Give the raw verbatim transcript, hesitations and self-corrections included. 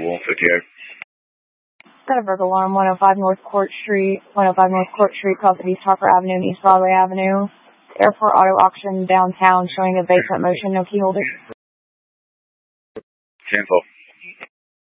one fifty-eight. Got a burglar alarm, one oh five North Court Street, one oh five North Court Street, cross of East Harper Avenue and East Broadway Avenue. Airport Auto Auction downtown showing a basement motion, no key holder. ten four.